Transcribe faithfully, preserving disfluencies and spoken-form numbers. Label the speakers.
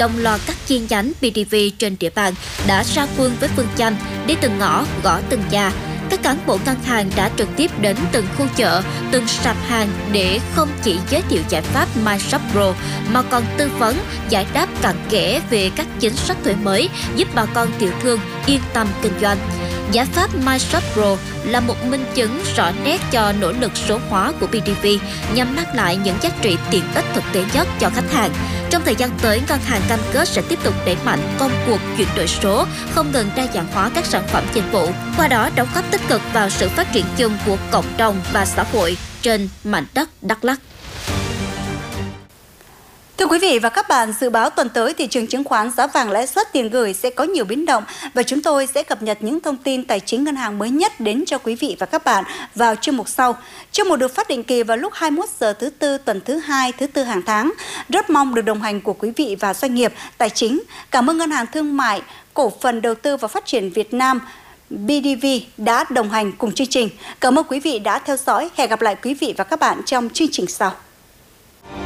Speaker 1: đồng loạt các chi nhánh bê đê vê trên địa bàn đã ra quân với phương châm đi từng ngõ, gõ từng nhà. Các cán bộ ngân hàng đã trực tiếp đến từng khu chợ, từng sạp hàng để không chỉ giới thiệu giải pháp MyShop Pro mà còn tư vấn, giải đáp cặn kẽ về các chính sách thuế mới giúp bà con tiểu thương yên tâm kinh doanh. Giải pháp MyShop Pro là một minh chứng rõ nét cho nỗ lực số hóa của bê đê vê nhằm mang lại những giá trị tiện ích thực tế nhất cho khách hàng. Trong thời gian tới, ngân hàng cam kết sẽ tiếp tục đẩy mạnh công cuộc chuyển đổi số, không ngừng đa dạng hóa các sản phẩm dịch vụ, qua đó đóng góp tích cực vào sự phát triển chung của cộng đồng và xã hội trên mảnh đất Đắk Lắk.
Speaker 2: Thưa quý vị và các bạn, dự báo tuần tới thị trường chứng khoán, giá vàng, lãi suất tiền gửi sẽ có nhiều biến động và chúng tôi sẽ cập nhật những thông tin tài chính ngân hàng mới nhất đến cho quý vị và các bạn vào chuyên mục sau. Chuyên mục được phát định kỳ vào lúc hai mươi mốt giờ thứ tư tuần thứ hai, thứ tư hàng tháng. Rất mong được đồng hành của quý vị và doanh nghiệp tài chính. Cảm ơn Ngân hàng Thương mại Cổ phần Đầu tư và Phát triển Việt Nam bê đê vê đã đồng hành cùng chương trình. Cảm ơn quý vị đã theo dõi. Hẹn gặp lại quý vị và các bạn trong chương trình sau.